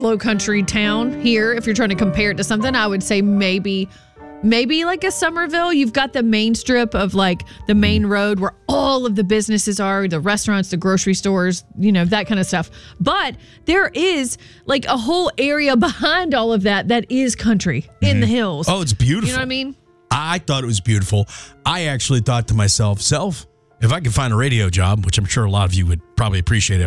low country town here. If you're trying to compare it to something, I would say maybe like a Somerville. You've got the main strip of like the main road where all of the businesses are, the restaurants, the grocery stores, that kind of stuff. But there is like a whole area behind all of that is country in the hills. Oh, it's beautiful. You know what I mean? I thought it was beautiful. I actually thought to myself, if I could find a radio job, which I'm sure a lot of you would probably appreciate